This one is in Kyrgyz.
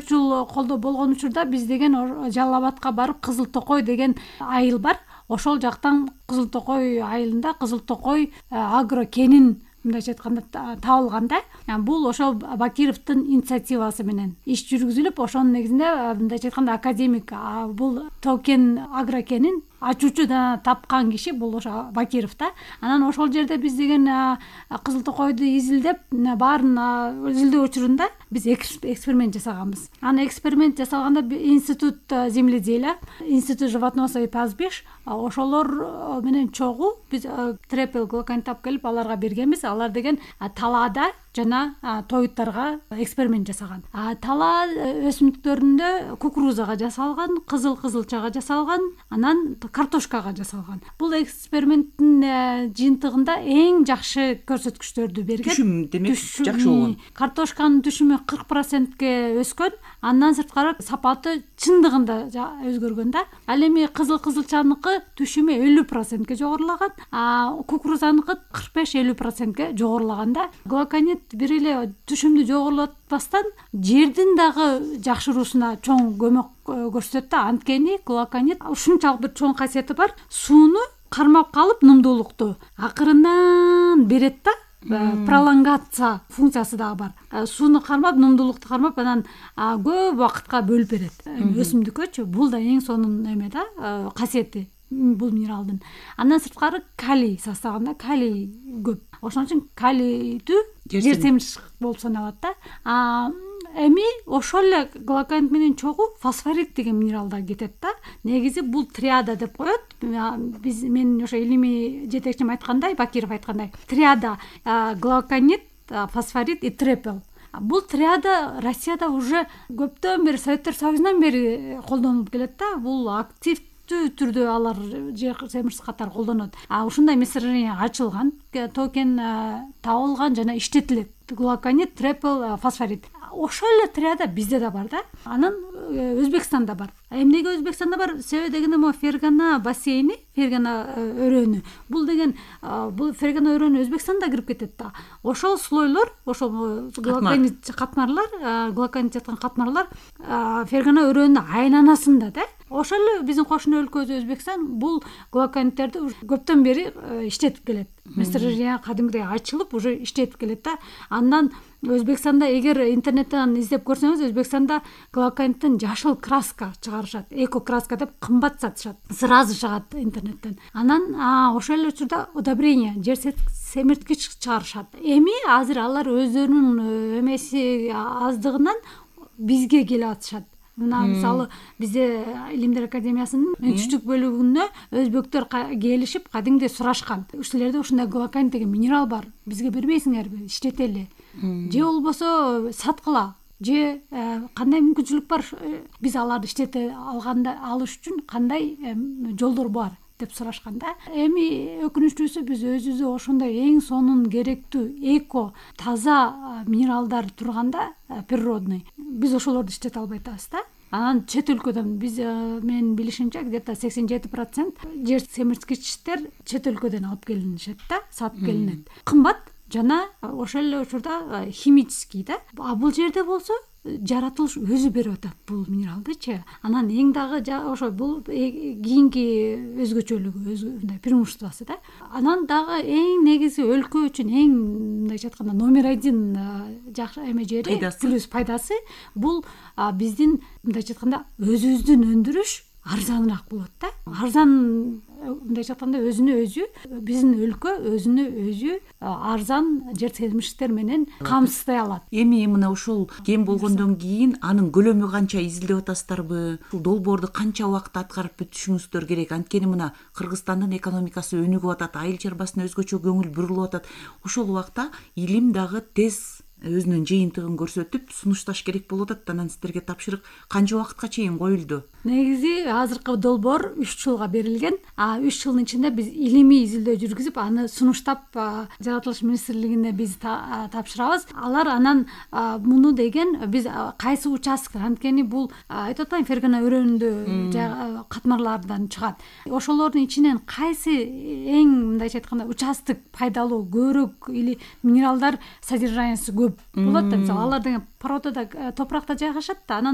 4 жыл колдо болгон учурда биз деген Жалал Абадка барып Кызыл Токой деген айыл бар. Ошол жактан Кызыл Токой айылында Кызыл Токой агро кенин мындайча айтканда табылган да. Бул ошол Бакировдун инициативасы менен иш жүргүзүлүп, ошонун негизинде мындайча айтканда академик бул токен агро кенин ачуучу да тапкан киши бул ошо Бакиров да. Анан ошол жерде биз деген Кызыл Токойду изилдеп, баарын изилдөө учурунда биз эксперимент жасаганбыз. Аны эксперимент жасалганда институт земледелия, институт животноводства и пастбищ ошолор менен чогуу биз трепел глоконит алып келип аларга бергенбиз. Алар деген талаада жана тоюттарга эксперимент жасаган. Тала өсүмдүктөрүндө кукурузага жасалган, кызылчага жасалган, анан картошкага жасалган. Бул эксперименттин жыйынтыгында эң жакшы көрсөткүчтөрдү берген. Түшүм демек жакшы болгон. Картошканын түшүмү 40%ке өскөн, андан сырткары сапаты чындыгында өзгөргөн да. Ал эми кызылчаныкы түшүмү 50%ке жогорулаган, кукурузаныкы 45-50%ке жогорулаган да. Глоконит бир эле түшүмдү жогорулатпастан жердин дагы жакшыруусуна чоң көмөк көрсөтөт да. Анткени глоконит ушунчалык бир чоң касиети бар. Сууну кармап калып нымдуулукту акырындан берет да. Пролонгация функциясы дагы бар. Сууну кармап, нымдуулукту кармап, анан көп убакытка бөлүп берет өсүмдүккөчү. Бул да эң сонун эме да, касиети бул минералдын. Андан сырткары калий составында калий көп. Ошон үчүн калийдүү жер семирчиш болуп саналат да. Эми ошол эле глоконит менен чогуу фосфорит деген минерал да кетет да. Негизи бул триада деп коет. Мен ошо илимий жетекчим айткандай, Бакиров айткандай, триада глоконит, фосфорит и трепел. Бул триада Россияда уже көптөн бери, Советтер Союзунан бери колдонулуп келет да. Бул активдүү түрдө алар жер семирчис катары колдонот. Ушундай месторождение ачылган, токен табылган жана иштетилет. Глоконит, трепел, фосфорит. Ошол эле триада бизде да бар да. Анан Өзбекстанда бар. Эмнеге Өзбекстанда бар? Себеби дегенде могу Фергана бассейни, Фергана өрөөнү. Бул деген бул Фергана өрөөнү Өзбекстанда кирип кетет да. Ошол слойлор, ошол глоконит катмарлар, глоконит жаткан катмарлар Фергана өрөөнүн айланасында да. Ошол эле биздин кошуна өлкөбүз Өзбекстан бул глокониттерди көптөн бери иштетип келет. Месторождение кадимгидей ачылып, уже иштетип келет да. Андан Өзбекстанда эгер интернеттен издеп көрсөңүз, Өзбекстанда глокониттен жашыл краска чыгарышат. Эко краска деп кымбат сатышат. Сразу чыгат интернеттен. Анан ошол эле учурда удобрение, жер семирткич чыгарышат. Эми азыр алар өздөрүнүн эмеси аздыгынан бизге келип атышат. Мына мисалы бизде Илимдер академиясынын үнчүчүк бөлүгүнө өзбектөр келишип кадимде сурашкан. Силерде ушундай глоконит деген минерал бар. Бизге бербейсиңерби? Иштетели. Же болбосо саткыла. Же кандай мүмкүнчүлүк бар? Биз аларды иштете алыш үчүн кандай жолдор бар деп сурашканда. Эми өкүнүчтүүсү биз өзүбүздө ошондой эң сонун керектүү эко таза минералдар турганда природный биз ошолорду иштете албай атабыз да. Анан чет өлкөдөн биз менин билишимче где-то 87% жер семирткичтер чет өлкөдөн алып келинишет да, сатып келинет. Кымбат жана ошол эле учурда химический да. Бул жерде болсо жаратылыш өзү берип атат бул минералдычы. Анан эң дагы ошо бул кийинки өзгөчөлүгү, мындай преимуществосу да. Анан дагы эң негизи өлкө үчүн эң мындайча айтканда номер 1 жакшы эме жери, плюс пайдасы бул биздин мындайча айтканда өзүбүздүн өндүрүш арзаныраак болот да. Арзан мындайча айтканда өзүнө өзү биздин өлкө өзүнө өзү арзан жер семирчиктер менен камсыздай алат. Эми мына ушул кем болгондон кийин анын көлөмү канча изилдеп атасыздарбы? Ушул долбоорду канча убакытта аткарып бүтүшүңүздөр керек? Анткени мына Кыргызстандын экономикасы өнүгүп атат, айыл чарбасына өзгөчө көңүл бурулуп атат. Ошол убакта илим дагы тез өзүнүн жыйынтыгын көрсөтүп сунушташ керек болуп атат. Анан сиздерге тапшырык канча убакытка чейин коюлду? Негизи азыркы долбоор 3 жылга берилген. 3 жылдын ичинде биз илимий изилдөө жүргүзүп, аны сунуштап жаратылыш министрлигине биз тапшырабыз. Алар анан муну деген биз кайсы участок, анткени бул айтып атпайм, Фергана өрөөнүндө катмарлардан чыгат. Ошолордун ичинен кайсы эң мындайча айтканда участок пайдалуу, көбүрөөк или минералдар содержаниясы көп болот да. Мисалы алар деген породада, топуракта жайгашат да. Анан